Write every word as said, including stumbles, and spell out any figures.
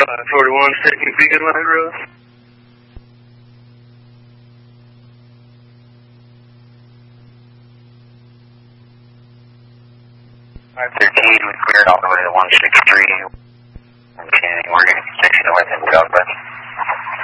five forty-one, taking Beacon Line Road. five thirteen, we cleared all the way to one six three. Okay, we're going to continue to within Southwest.